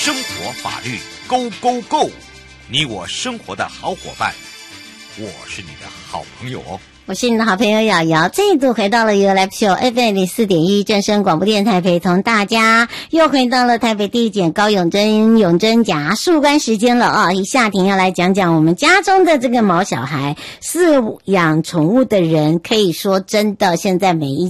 生活法律 Go Go Go， 你我生活的好伙伴，我是你的好朋友哦。 我是你的好朋友瑶瑶，再度回到了 You Live Show FM 4.1正声广播电台，陪同大家又回到了台北地检高永贞假树关时间了啊！夏婷要来讲讲我们家中的这个毛小孩，饲养宠物的人可以说真的，现在每一